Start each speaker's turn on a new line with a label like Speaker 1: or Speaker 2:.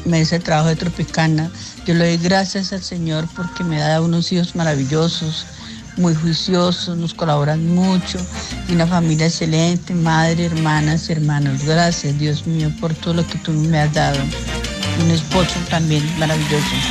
Speaker 1: mesa de trabajo de Tropicana. Yo le doy gracias al Señor porque me ha dado unos hijos maravillosos, muy juiciosos, nos colaboran mucho, y una familia excelente, madre, hermanas, hermanos. Gracias, Dios mío, por todo lo que tú me has dado. Un esposo también maravilloso.